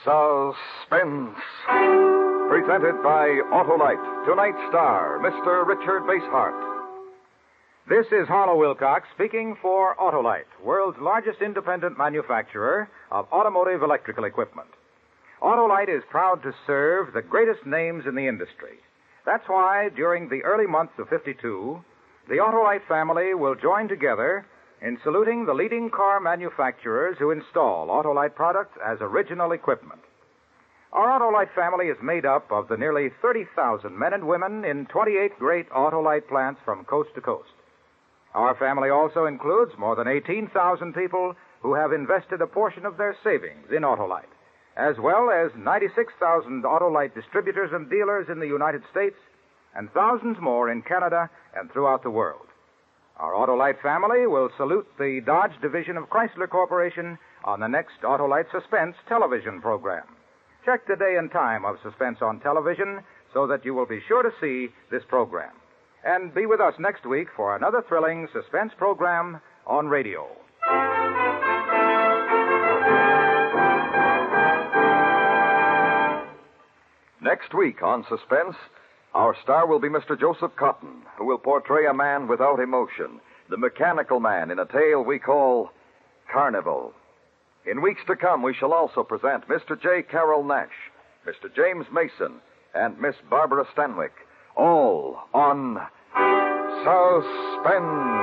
Suspense. Presented by Autolite. Tonight's star, Mr. Richard Basehart. This is Harlow Wilcox speaking for Autolite, world's largest independent manufacturer of automotive electrical equipment. Autolite is proud to serve the greatest names in the industry. That's why, during the early months of '52, the Autolite family will join together in saluting the leading car manufacturers who install Autolite products as original equipment. Our Autolite family is made up of the nearly 30,000 men and women in 28 great Autolite plants from coast to coast. Our family also includes more than 18,000 people who have invested a portion of their savings in Autolite, as well as 96,000 Autolite distributors and dealers in the United States and thousands more in Canada and throughout the world. Our Autolite family will salute the Dodge Division of Chrysler Corporation on the next Autolite Suspense television program. Check the day and time of Suspense on television so that you will be sure to see this program. And be with us next week for another thrilling suspense program on radio. Next week on Suspense, our star will be Mr. Joseph Cotton, who will portray a man without emotion, the mechanical man in a tale we call Carnival. In weeks to come, we shall also present Mr. J. Carroll Nash, Mr. James Mason, and Miss Barbara Stanwyck, all on Suspense.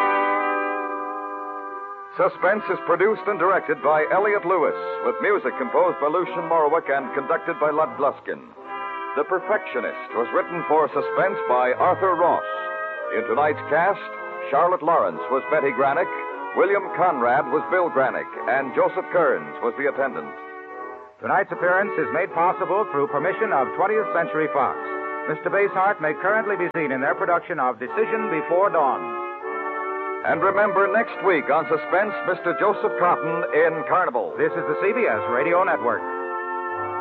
Suspense is produced and directed by Elliot Lewis, with music composed by Lucien Morawick and conducted by Lud Gluskin. The Perfectionist was written for Suspense by Arthur Ross. In tonight's cast, Charlotte Lawrence was Betty Granick, William Conrad was Bill Granick, and Joseph Kearns was the attendant. Tonight's appearance is made possible through permission of 20th Century Fox. Mr. Basehart may currently be seen in their production of Decision Before Dawn. And remember, next week on Suspense, Mr. Joseph Cotton in Carnival. This is the CBS Radio Network.